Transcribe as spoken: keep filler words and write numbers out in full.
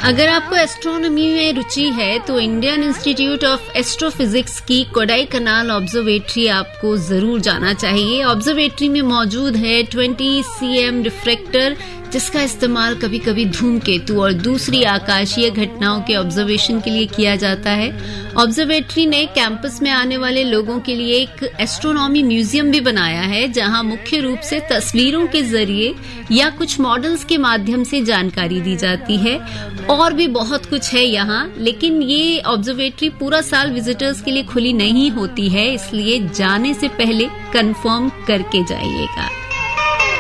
अगर आपको एस्ट्रोनॉमी में रुचि है तो इंडियन इंस्टीट्यूट ऑफ एस्ट्रोफिजिक्स की कोडाई कनाल ऑब्जर्वेटरी आपको जरूर जाना चाहिए। ऑब्जर्वेटरी में मौजूद है बीस सीएम रिफ्रैक्टर, जिसका इस्तेमाल कभी कभी धूमकेतु और दूसरी आकाशीय घटनाओं के ऑब्जर्वेशन के लिए किया जाता है। ऑब्जर्वेटरी ने कैंपस में आने वाले लोगों के लिए एक एस्ट्रोनॉमी म्यूजियम भी बनाया है, जहां मुख्य रूप से तस्वीरों के जरिए या कुछ मॉडल्स के माध्यम से जानकारी दी जाती है। और भी बहुत कुछ है यहाँ, लेकिन ये ऑब्जर्वेटरी पूरा साल विजिटर्स के लिए खुली नहीं होती है, इसलिए जाने से पहले कंफर्म करके जाइएगा।